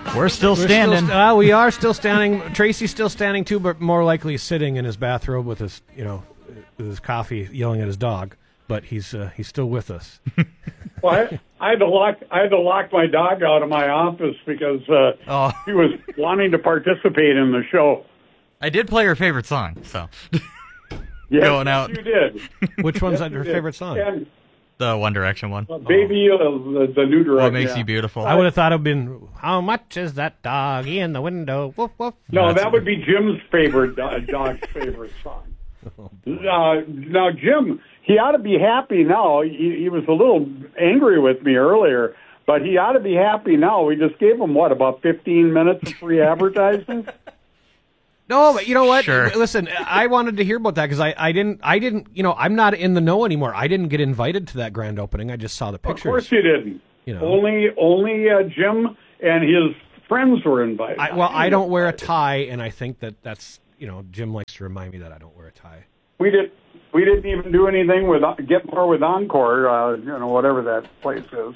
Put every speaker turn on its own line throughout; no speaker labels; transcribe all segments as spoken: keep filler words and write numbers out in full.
We're still
We're
standing.
Still, uh, we are still standing. Tracy's still standing too, but more likely sitting in his bathrobe with his, you know, with his coffee, yelling at his dog. But he's uh, he's still with us.
Well, I, I had to lock I had to lock my dog out of my office because uh,
Oh.
he was wanting to participate in the show.
I did play your favorite song, so
Yes,
Going out.
you did.
Which one's
Yes,
your
you did.
favorite song?
And,
the One Direction one.
uh, Baby, uh, the, the new direction.
What makes
yeah.
you beautiful?
I would have thought it would have been, how much is that doggy in the window? Woof, woof.
No,
That's-
that would be Jim's favorite uh, dog's favorite song. Uh, now, Jim, he ought to be happy now. He, he was a little angry with me earlier, but he ought to be happy now. We just gave him, what, about fifteen minutes of free advertising?
No, but you know what?
Sure.
Listen, I wanted to hear about that because I, I didn't, I didn't, you know, I'm not in the know anymore. I didn't get invited to that grand opening. I just saw the
Of
pictures.
course you didn't.
You know.
Only only uh, Jim and his friends were invited.
I, well, I don't wear a tie, and I think that that's, you know, Jim likes to remind me that I don't wear a tie.
We did. We didn't even do anything with Get More with Encore. Uh, you know, whatever that place is.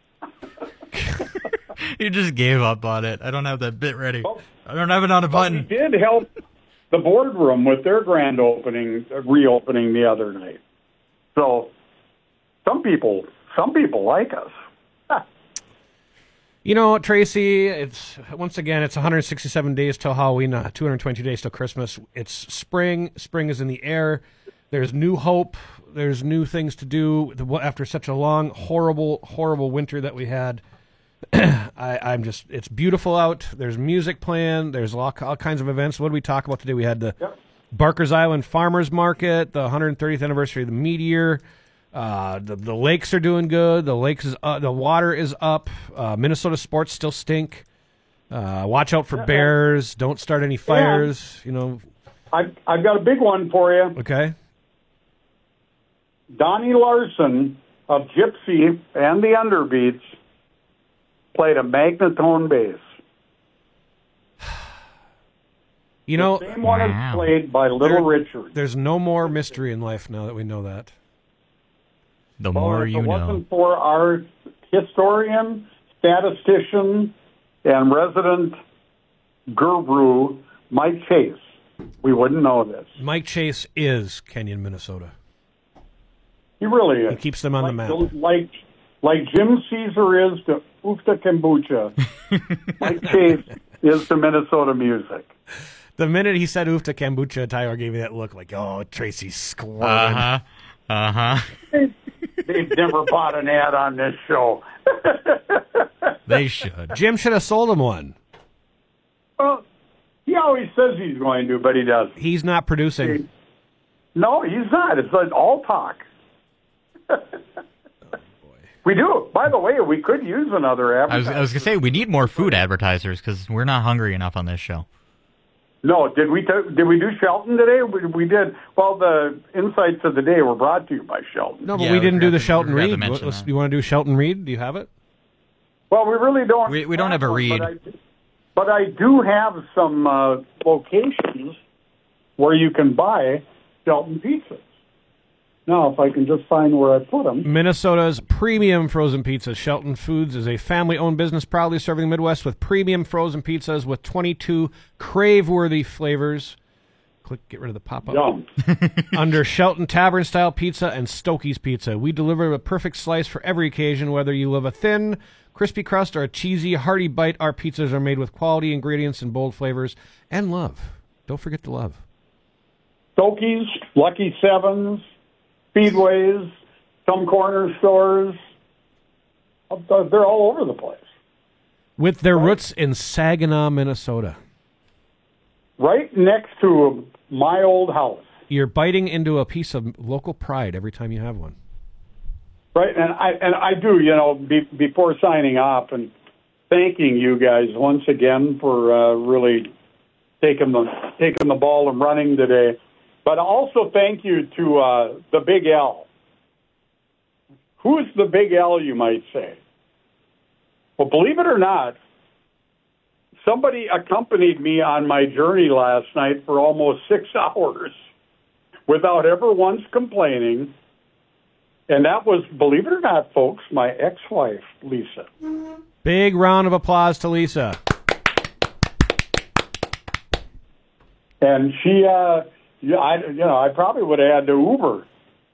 You just gave up on it. I don't have that bit ready.
Oh.
I don't have it on a
We
button.
did help the boardroom with their grand opening, uh, reopening the other night. So some people, some people like us.
You know, Tracy, it's once again, it's one hundred sixty-seven days till Halloween, uh, two hundred twenty-two days till Christmas. It's spring. Spring is in the air. There's new hope. There's new things to do after such a long, horrible, horrible winter that we had. I, I'm just, it's beautiful out. There's music playing. There's all, all kinds of events. What did we talk about today? We had the
Yep.
Barker's Island Farmers Market, the one hundred thirtieth anniversary of the Meteor. Uh, the the lakes are doing good. The lakes is uh, the water is up. Uh, Minnesota sports still stink. Uh, watch out for bears. Don't start any fires. You know.
I've I've got a big one for you.
Okay.
Donnie Larson of Gypsy and the Underbeats played a magnetone bass.
You know,
Same one
Wow.
as played by Little
There-
Richard.
there's no more mystery in life now that we know that.
The
Well,
more
if
you
it
know.
wasn't for our historian, statistician, and resident guru, Mike Chase, we wouldn't know this.
Mike Chase is Kenyon, Minnesota.
He really is.
He keeps them on the map.
like, Like, like Jim Caesar is to Ufta Kombucha, Mike Chase is to Minnesota music.
The minute he said "Oofta kombucha," Tyler gave me that look like, "Oh, Tracy's squirming."
Uh-huh. Uh-huh.
They've never bought an ad on this show.
They should.
Jim should have sold him one.
Well, he always says he's going to, but he doesn't.
He's not producing.
No, he's not. It's like all talk. We do. By the way, we could use another
I was,
advertiser.
I was going to say, we need more food advertisers because we're not hungry enough on this show.
No, did we t- did we do Shelton today? We, we did. Well, the insights of the day were brought to you by Shelton.
No, but
Yeah,
we
we
didn't do
forgot
the
to-
Shelton
we forgot to
Reed.
mention
Let's-
that.
You want to do Shelton Reed? Do you have it?
Well, we really don't.
We- we don't have a
one,
read.
But I, but I do have some uh, locations where you can buy Shelton pizzas. Now, if I can just find where I put them.
Minnesota's premium frozen pizzas. Shelton Foods is a family-owned business proudly serving the Midwest with premium frozen pizzas with twenty-two crave-worthy flavors. Click, get rid of the pop-up.
Yum.
Under Shelton Tavern-style pizza and Stokey's Pizza. We deliver a perfect slice for every occasion, whether you love a thin, crispy crust or a cheesy, hearty bite. Our pizzas are made with quality ingredients and bold flavors and love. Don't forget the love.
Stokey's, Lucky Sevens, Speedways, some corner stores. They're all over the place.
With their roots in Saginaw, Minnesota.
Right next to my old house.
You're biting into a piece of local pride every time you have one.
Right, and I and I do, you know, be, before signing off and thanking you guys once again for uh, really taking the taking the ball and running today. But also thank you to uh, the Big L. Who's the Big L, you might say? Well, believe it or not, somebody accompanied me on my journey last night for almost six hours without ever once complaining. And that was, believe it or not, folks, my ex-wife, Lisa.
Big round of applause to Lisa.
And she, uh, yeah, I, you know, I probably would have had to Uber.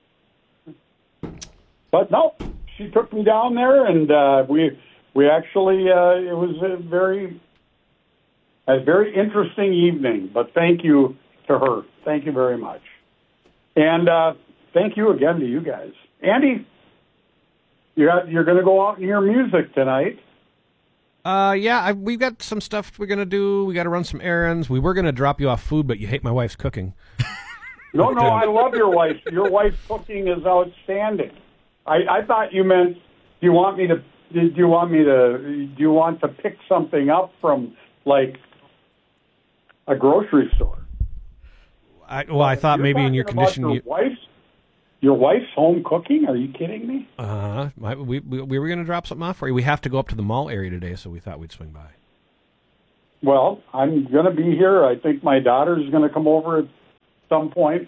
But no, she took me down there, and uh, we we actually, uh, it was a very, a very interesting evening. But thank you to her. Thank you very much. And uh, thank you again to you guys. Andy, you got, you're going to go out and hear music tonight.
Uh, yeah, I, we've got some stuff we're going to do. We got to run some errands. We were going to drop you off food, but you hate my wife's cooking.
No, no, I love your wife. Your wife's cooking is outstanding. I, I thought you meant, do you want me to, do you want me to, do you want to pick something up from, like, a grocery store?
I, well, I thought
You're
maybe in your
talking about
condition...
Your
you,
wife's, your wife's home cooking? Are you kidding me?
uh, my, we, we, we were going to drop something off for you. We have to go up to the mall area today, so we thought we'd swing by.
Well, I'm going to be here. I think my daughter's going to come over at some point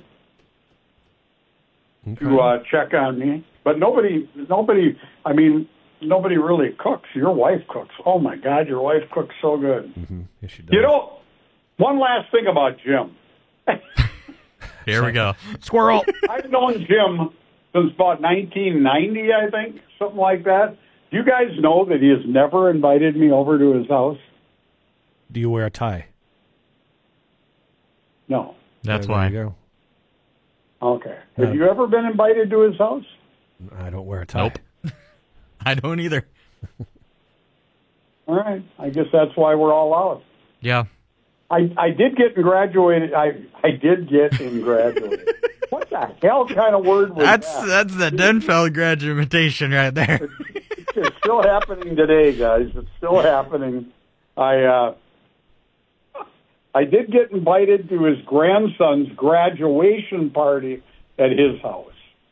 Okay.
to uh, check on me. But nobody, nobody, I mean, nobody really cooks. Your wife cooks. Oh, my God, your wife cooks so good.
Mm-hmm. Yes, she does.
You know, one last thing about Jim.
Here we go.
Squirrel!
I've known Jim since about nineteen ninety, I think, something like that. Do you guys know that he has never invited me over to his house?
Do you wear a tie?
No.
That's
There
why.
you go.
Okay. Have
Uh,
you ever been invited to his house?
I don't wear a tie.
Nope. I don't either.
All right. I guess that's why we're all out.
Yeah.
I, I did get in graduated. I, I did get in graduated. What the hell kind of word was
That's
that?
that's the Denfeld graduation right there.
It's still happening today, guys. It's still happening. I uh, I did get invited to his grandson's graduation party at his house.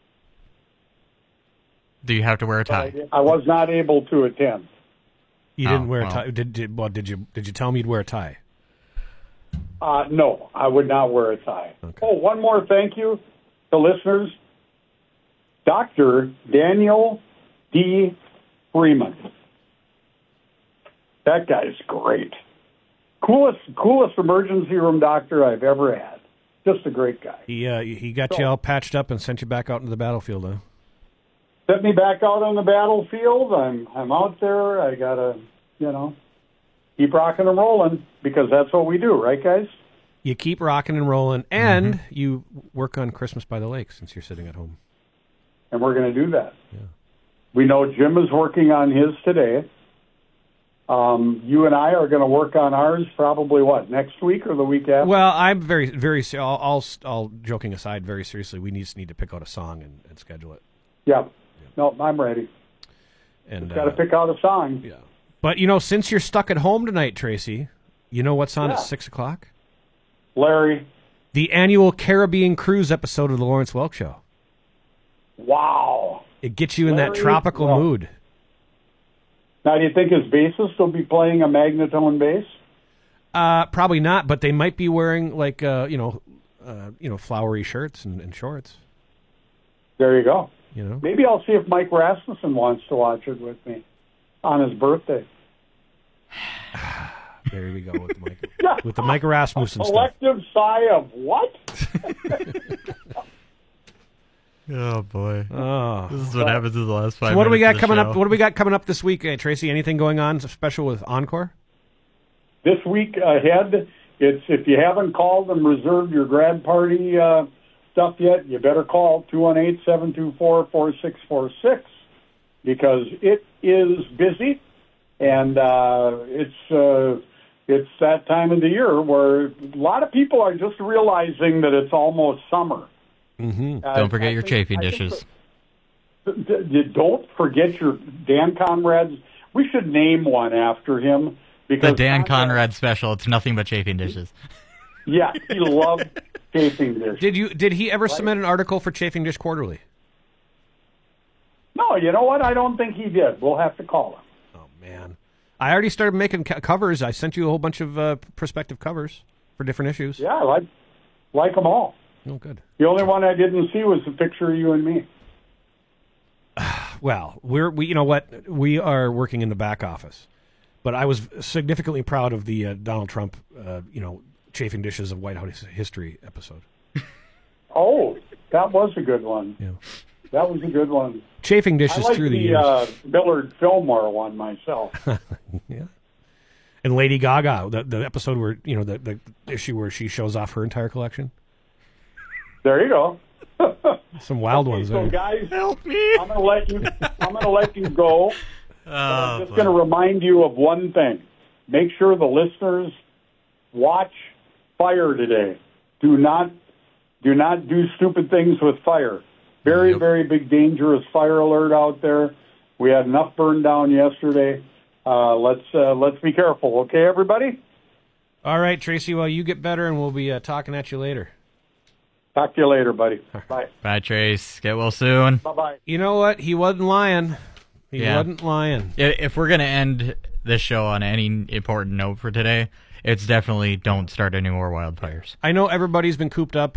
Do you have to wear a
But I,
tie?
I was not able to attend.
You
Oh,
didn't wear
well.
a tie. Did, did, well, did you Did you tell me you'd wear a tie?
Uh, no, I would not wear a tie.
Okay.
Oh, one more thank you to listeners. Doctor Daniel D. Freeman. That guy's great. Coolest, coolest emergency room doctor I've ever had. Just a great guy.
He uh, he got
So-
you all patched up and sent you back out into the battlefield, huh?
Sent me back out on the battlefield. I'm I'm out there. I gotta, you know, keep rocking and rolling because that's what we do, right, guys?
You keep rocking and rolling, and you work on Christmas by the Lake since you're sitting at home.
And we're going to do that.
Yeah.
We know Jim is working on his today. Um, you and I are going to work on ours probably, what, next week or the week after?
Well, I'm very, very, se- all, all, all joking aside, very seriously, we need, need to pick out a song and, and schedule it.
Yeah. No, I'm ready.
And
Got to
uh,
pick out a song.
yeah. But, you know, since you're stuck at home tonight, Tracy, you know what's on
Yeah.
at six o'clock?
Larry,
The annual Caribbean Cruise episode of the Lawrence Welk Show.
wow.
It gets you in that
Larry
tropical
Welk.
mood.
Now, do you think his bassist will be playing a magnetone bass?
Uh, probably not, but they might be wearing, like, uh, you know, uh, you know, flowery shirts and, and shorts,
There you go.
you know?
Maybe I'll see if Mike Rasmussen wants to watch it with me on his birthday.
There we go with the Mike, with the Mike Rasmussen stuff.
Collective sigh of what?
Oh boy.
Oh.
This is what happens in the last five
So what do we
minutes
got
of the
coming up?
show.
What do we got coming up this week, uh, Tracy? Anything going on special with Encore?
This week ahead, it's if you haven't called and reserved your grad party uh, stuff yet, you better call two one eight, seven two four, four six four six because it is busy and uh, it's uh, it's that time of the year where a lot of people are just realizing that it's almost summer.
Mm-hmm.
Uh,
Don't forget
I
your
think-
chafing
I think
dishes.
that- d- d- Don't forget your Dan Conrad's. We should name one after him because
The Dan Conrad special. It's nothing but chafing dishes.
Yeah, he loved chafing dishes.
Did you? Did he ever submit an article for Chafing Dish Quarterly?
No, you know what? I don't think he did. We'll have to call him.
Oh man, I already started making co- covers. I sent you a whole bunch of uh, prospective covers for different issues.
Yeah, I like like them all.
Oh, good.
The only one I didn't see was the picture of you and me.
Well, we're we. You know what? We are working in the back office, but I was significantly proud of the uh, Donald Trump, uh, you know, Chafing Dishes of White House History episode.
Oh, that was a good one.
Yeah.
That was a good one.
Chafing
I
Dishes
like
through the,
the
years.
uh, Millard Fillmore one myself.
Yeah. And Lady Gaga, the the episode where, you know, the, the issue where she shows off her entire collection.
There you go.
Some wild
Okay,
ones
so
there.
guys,
Help me!
I'm gonna let you. I'm gonna let you go.
Oh,
I'm just
boy.
going to remind you of one thing. Make sure the listeners watch fire today. Do not do not do stupid things with fire. Very,
Yep.
very big dangerous fire alert out there. We had enough burn down yesterday. Uh, let's uh, let's be careful, okay, everybody?
All right, Tracy, well, you get better, and we'll be uh, talking at you later.
Talk to you later, buddy. Bye.
Bye, Trace. Get well soon.
Bye-bye.
You know what? He wasn't lying. He
Yeah.
wasn't lying.
I- If we're going to end this show on any important note for today, it's definitely don't start any more wildfires.
I know everybody's been cooped up